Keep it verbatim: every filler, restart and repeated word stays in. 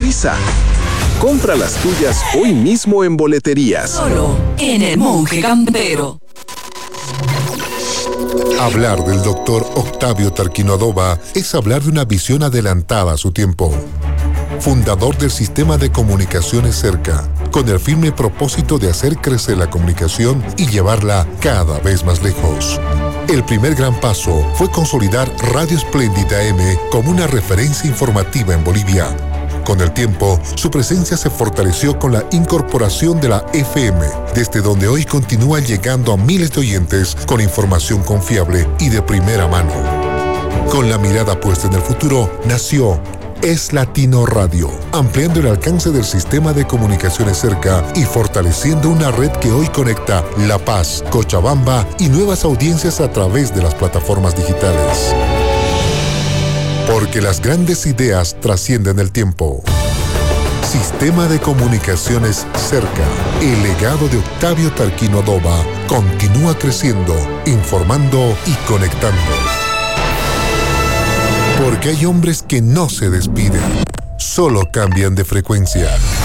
prisa. Compra las tuyas hoy mismo en boleterías. Solo en El Monje Campero. Hablar del doctor Octavio Tarquino Adova es hablar de una visión adelantada a su tiempo. Fundador del sistema de comunicaciones Cerca, con el firme propósito de hacer crecer la comunicación y llevarla cada vez más lejos. El primer gran paso fue consolidar Radio Espléndida M como una referencia informativa en Bolivia. Con el tiempo, su presencia se fortaleció con la incorporación de la F M, desde donde hoy continúa llegando a miles de oyentes con información confiable y de primera mano. Con la mirada puesta en el futuro, nació Es Latino Radio, ampliando el alcance del sistema de comunicaciones Cerca y fortaleciendo una red que hoy conecta La Paz, Cochabamba y nuevas audiencias a través de las plataformas digitales. Porque las grandes ideas trascienden el tiempo. Sistema de Comunicaciones Cerca, el legado de Octavio Tarquino Adova, continúa creciendo, informando y conectando. Porque hay hombres que no se despiden, solo cambian de frecuencia.